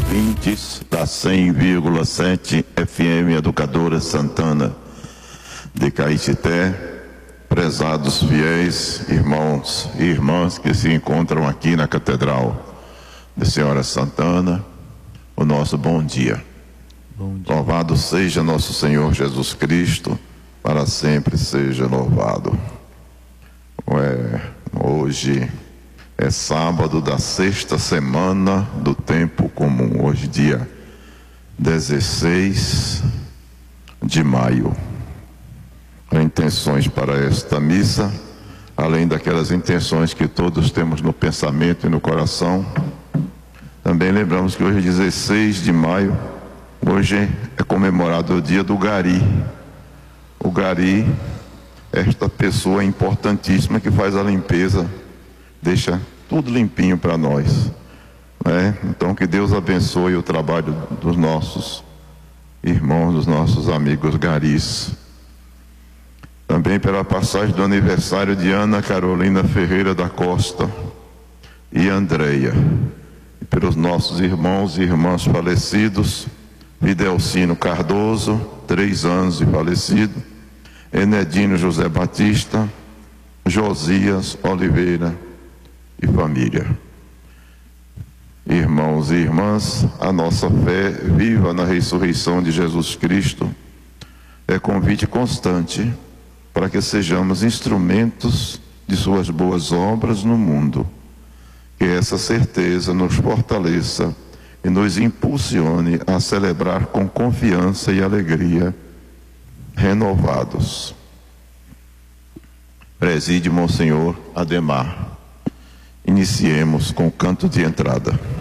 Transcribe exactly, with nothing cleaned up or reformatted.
ouvintes da cem vírgula sete F M Educadora Santana de Caetité, prezados fiéis, irmãos e irmãs que se encontram aqui na Catedral de Senhora Santana, o nosso bom dia. Bom dia. Louvado seja nosso Senhor Jesus Cristo, para sempre seja louvado. É, hoje é sábado da sexta semana do tempo comum, hoje dia dezesseis de maio. Intenções para esta missa, além daquelas intenções que todos temos no pensamento e no coração, também lembramos que hoje é dezesseis de maio, hoje é comemorado o dia do Gari. O Gari é esta pessoa importantíssima que faz a limpeza, deixa tudo limpinho para nós, né? Então que Deus abençoe o trabalho dos nossos irmãos, dos nossos amigos garis. Também pela passagem do aniversário de Ana Carolina Ferreira da Costa e Andreia, e pelos nossos irmãos e irmãs falecidos, Videlcino Cardoso, três anos de falecido, Enedino José Batista, Josias Oliveira e família. Irmãos e irmãs, a nossa fé viva na ressurreição de Jesus Cristo é convite constante para que sejamos instrumentos de suas boas obras no mundo. Que essa certeza nos fortaleça e nos impulsione a celebrar com confiança e alegria, renovados. Preside Monsenhor Ademar. Iniciemos com o canto de entrada.